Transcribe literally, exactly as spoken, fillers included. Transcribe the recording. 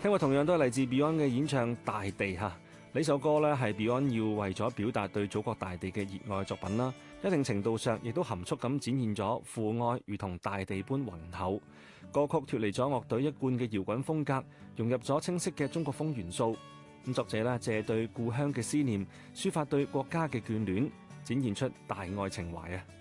聽過同樣都係嚟自 Beyond 嘅演唱《大地》嚇，呢首歌呢係 Beyond 要為咗表達對祖國大地嘅熱愛作品啦，一定程度上亦都含蓄咁展現咗父愛如同大地般宏厚。歌曲脫離咗樂隊一貫嘅搖滾風格，融入咗清晰嘅中國風元素。咁作者呢借對故鄉嘅思念，抒發對國家嘅眷戀，展現出大愛情懷啊！